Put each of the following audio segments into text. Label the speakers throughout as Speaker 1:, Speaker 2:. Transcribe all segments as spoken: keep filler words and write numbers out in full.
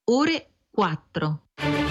Speaker 1: ore quattro.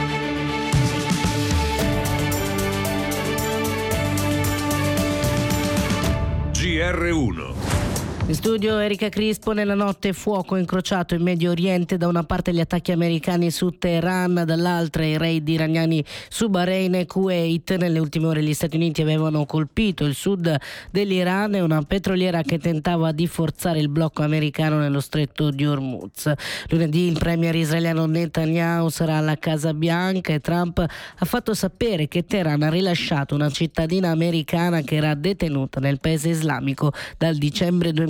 Speaker 2: G R uno.
Speaker 3: In studio Erika Crispo. Nella notte fuoco incrociato in Medio Oriente, da una parte gli attacchi americani su Teheran, dall'altra i raid iraniani su Bahrain e Kuwait. Nelle ultime ore gli Stati Uniti avevano colpito il sud dell'Iran e una petroliera che tentava di forzare il blocco americano nello stretto di Hormuz. Lunedì il premier israeliano Netanyahu sarà alla Casa Bianca e Trump ha fatto sapere che Teheran ha rilasciato una cittadina americana che era detenuta nel paese islamico dal dicembre duemilaventiquattro.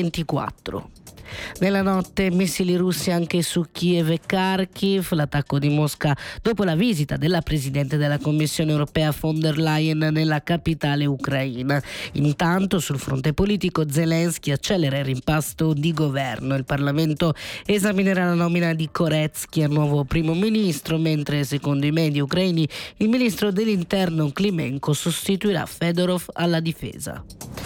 Speaker 3: Nella notte missili russi anche su Kiev e Kharkiv, l'attacco di Mosca dopo la visita della Presidente della Commissione europea von der Leyen nella capitale ucraina. Intanto sul fronte politico Zelensky accelera il rimpasto di governo. Il Parlamento esaminerà la nomina di Koretsky a nuovo primo ministro, mentre secondo i media ucraini il ministro dell'interno Klimenko sostituirà Fedorov alla difesa.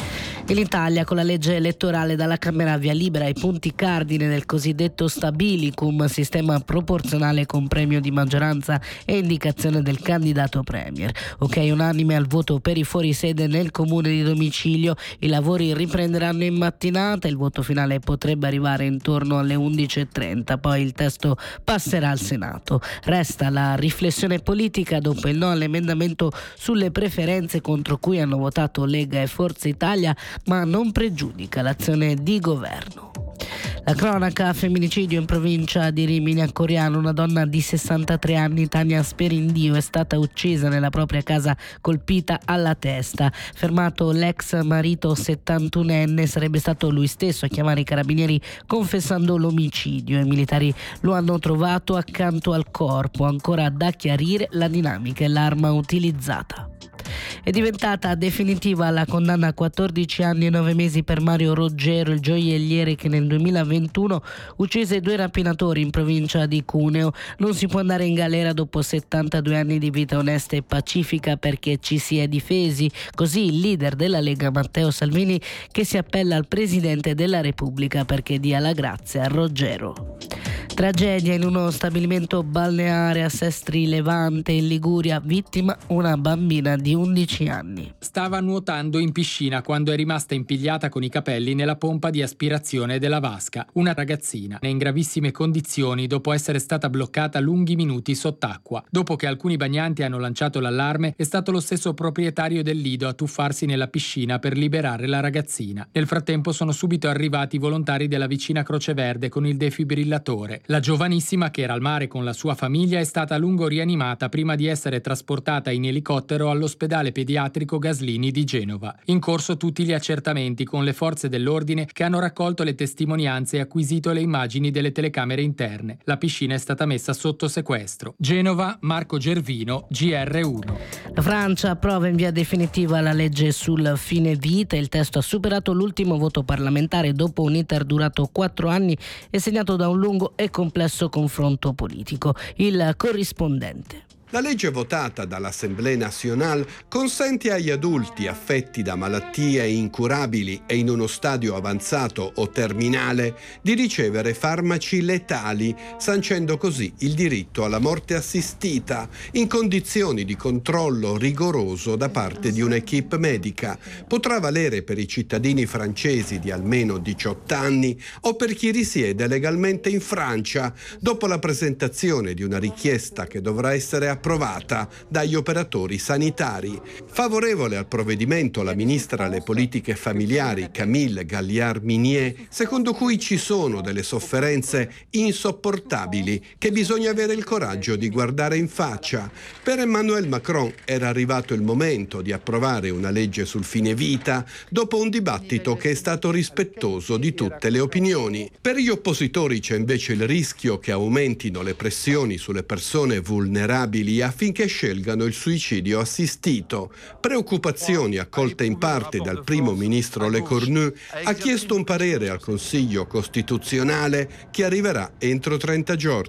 Speaker 3: In Italia, con la legge elettorale dalla Camera via libera ai punti cardine del cosiddetto stabilicum, sistema proporzionale con premio di maggioranza e indicazione del candidato premier. Ok unanime al voto per i fuorisede nel comune di domicilio. I lavori riprenderanno in mattinata, il voto finale potrebbe arrivare intorno alle undici e trenta, poi il testo passerà al Senato. Resta la riflessione politica dopo il no all'emendamento sulle preferenze contro cui hanno votato Lega e Forza Italia, ma non pregiudica l'azione di governo. La cronaca: femminicidio in provincia di Rimini a Coriano. Una donna di sessantatré anni, Tania Sperindio, è stata uccisa nella propria casa, colpita alla testa. Fermato l'ex marito settantunenne, sarebbe stato lui stesso a chiamare i carabinieri confessando l'omicidio. I militari lo hanno trovato accanto al corpo. Ancora da chiarire la dinamica e l'arma utilizzata. È diventata definitiva la condanna a quattordici anni e nove mesi per Mario Roggero, il gioielliere che nel duemilaventuno uccise due rapinatori in provincia di Cuneo. Non si può andare in galera dopo settantadue anni di vita onesta e pacifica perché ci si è difesi. Così il leader della Lega Matteo Salvini, che si appella al Presidente della Repubblica perché dia la grazia a Roggero. Tragedia in uno stabilimento balneare a Sestri Levante in Liguria, vittima una bambina di undici anni.
Speaker 4: Stava nuotando in piscina quando è rimasta impigliata con i capelli nella pompa di aspirazione della vasca. Una ragazzina è in gravissime condizioni dopo essere stata bloccata lunghi minuti sott'acqua. Dopo che alcuni bagnanti hanno lanciato l'allarme, è stato lo stesso proprietario del lido a tuffarsi nella piscina per liberare la ragazzina. Nel frattempo sono subito arrivati i volontari della vicina Croce Verde con il defibrillatore. La giovanissima, che era al mare con la sua famiglia, è stata a lungo rianimata prima di essere trasportata in elicottero all'ospedale pediatrico Gaslini di Genova. In corso tutti gli accertamenti con le forze dell'ordine che hanno raccolto le testimonianze e acquisito le immagini delle telecamere interne. La piscina è stata messa sotto sequestro. Genova, Marco Gervino, G R uno.
Speaker 3: La Francia approva in via definitiva la legge sul fine vita. Il testo ha superato l'ultimo voto parlamentare dopo un iter durato quattro anni e segnato da un lungo e complesso confronto politico. Il corrispondente.
Speaker 5: La legge votata dall'Assemblée nationale consente agli adulti affetti da malattie incurabili e in uno stadio avanzato o terminale di ricevere farmaci letali, sancendo così il diritto alla morte assistita in condizioni di controllo rigoroso da parte di un'equipe medica. Potrà valere per i cittadini francesi di almeno diciotto anni o per chi risiede legalmente in Francia, dopo la presentazione di una richiesta che dovrà essere approvata approvata dagli operatori sanitari. Favorevole al provvedimento la ministra alle politiche familiari Camille Galliard-Minier, secondo cui ci sono delle sofferenze insopportabili che bisogna avere il coraggio di guardare in faccia. Per Emmanuel Macron era arrivato il momento di approvare una legge sul fine vita dopo un dibattito che è stato rispettoso di tutte le opinioni. Per gli oppositori c'è invece il rischio che aumentino le pressioni sulle persone vulnerabili affinché scelgano il suicidio assistito. Preoccupazioni accolte in parte dal primo ministro Lecornu, ha chiesto un parere al Consiglio Costituzionale che arriverà entro trenta giorni.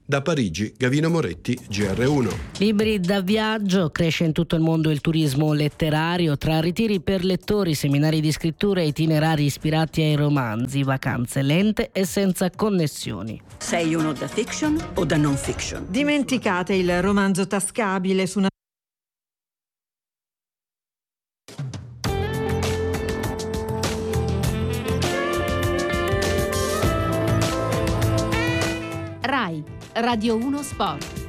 Speaker 5: Da Parigi, Gavino Moretti, G R uno.
Speaker 3: Libri da viaggio, cresce in tutto il mondo il turismo letterario, tra ritiri per lettori, seminari di scrittura e itinerari ispirati ai romanzi, vacanze lente e senza connessioni.
Speaker 1: Sei uno da fiction o da non fiction?
Speaker 6: Dimenticate il romanzo tascabile su una
Speaker 7: Rai Radio uno Sport.